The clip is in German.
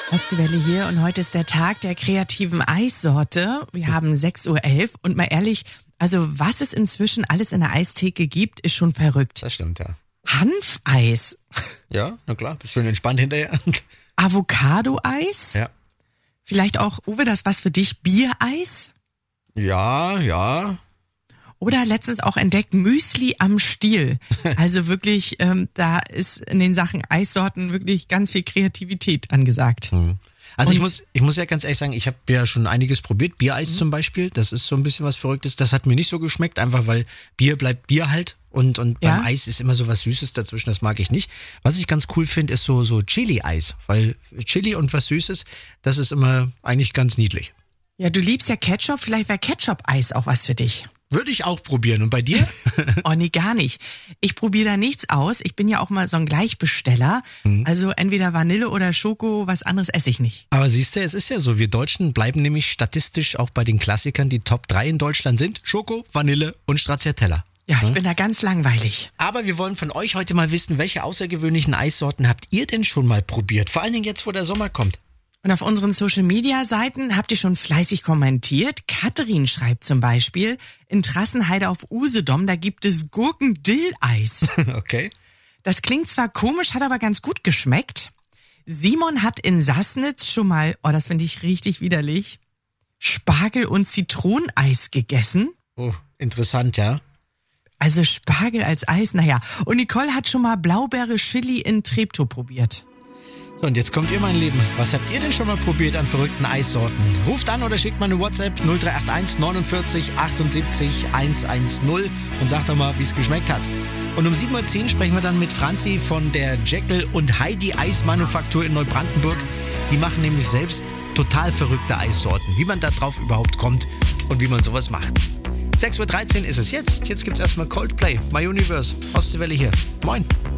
Ostwelle hier und heute ist der Tag der kreativen Eissorte. Wir haben 6.11 Uhr und mal ehrlich, also was es inzwischen alles in der Eistheke gibt, ist schon verrückt. Das stimmt, ja. Hanfeis, Ja, na klar, bist schön entspannt hinterher. Avocado-Eis, Ja. vielleicht auch, Uwe, das was für dich, Biereis? Ja. Oder letztens auch entdeckt Müsli am Stiel. Also wirklich, da ist in den Sachen Eissorten wirklich ganz viel Kreativität angesagt. Also Und- ich muss ja ganz ehrlich sagen, ich habe ja schon einiges probiert. Biereis zum Beispiel, das ist so ein bisschen was Verrücktes. Das hat mir nicht so geschmeckt, einfach weil Bier bleibt Bier halt. Und Ja. beim Eis ist immer so was Süßes dazwischen, das mag ich nicht. Was ich ganz cool finde, ist so Chili-Eis. Weil Chili und was Süßes, das ist immer eigentlich ganz niedlich. Ja, du liebst ja Ketchup, vielleicht wäre Ketchup-Eis auch was für dich. Würde ich auch probieren. Und bei dir? Oh nee, gar nicht. Ich probiere da nichts aus. Ich bin ja auch mal so ein Gleichbesteller. Also entweder Vanille oder Schoko, was anderes esse ich nicht. Aber siehst du, es ist ja so, wir Deutschen bleiben nämlich statistisch auch bei den Klassikern. Die Top 3 in Deutschland sind Schoko, Vanille und Stracciatella. Ja, ich bin da ganz langweilig. Aber wir wollen von euch heute mal wissen, welche außergewöhnlichen Eissorten habt ihr denn schon mal probiert? Vor allen Dingen jetzt, wo der Sommer kommt. Und auf unseren Social-Media-Seiten habt ihr schon fleißig kommentiert. Katharin schreibt zum Beispiel, in Trassenheide auf Usedom, da gibt es Gurken-Dill-Eis. Okay. Das klingt zwar komisch, hat aber ganz gut geschmeckt. Simon hat in Sassnitz schon mal, oh, das finde ich richtig widerlich, Spargel- und Zitroneneis gegessen. Oh, interessant, ja. Also Spargel als Eis, naja. Und Nicole hat schon mal Blaubeere-Chili in Treptow probiert. So, und jetzt kommt ihr, mein Lieben. Was habt ihr denn schon mal probiert an verrückten Eissorten? Ruft an oder schickt mal eine WhatsApp 0381 49 78 110 und sagt doch mal, wie es geschmeckt hat. Und um 7.10 Uhr sprechen wir dann mit Franzi von der Jekyll und Heidi Eismanufaktur in Neubrandenburg. Die machen nämlich selbst total verrückte Eissorten. Wie man da drauf überhaupt kommt und wie man sowas macht. 6.13 Uhr ist es jetzt. Jetzt gibt's erstmal Coldplay, My Universe, Ostwelle hier. Moin.